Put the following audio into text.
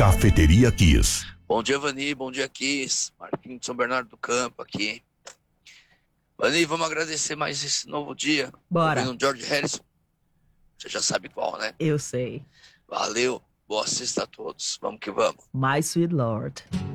Cafeteria Kiss. Bom dia, Vani. Bom dia, Kiss. Marquinhos de São Bernardo do Campo aqui. Vani, vamos agradecer mais esse novo dia. Bora. Ouvindo George Harrison. Você já sabe qual, né? Eu sei. Valeu. Boa sexta a todos. Vamos que vamos. My Sweet Lord.